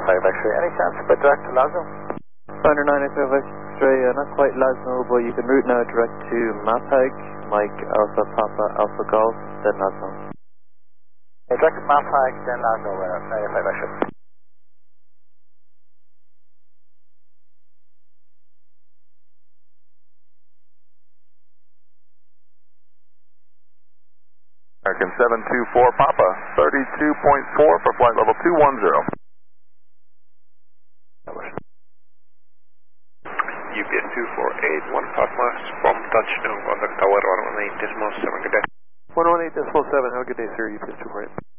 5 X-ray. Any chance of a direct to Laszlo? Finder 985 X-ray, not quite Laszlo, but you can route now direct to Mapag, Mike Alpha Papa Alpha Golf, then Laszlo. Direct to Mapag, then Laszlo, 985 X-ray. American 724 Papa, 32.4 for flight level 210. UPS 2481 Papa from touchdown on the tower 118.7, good day. 118.7, have a good day, sir, UPS 248.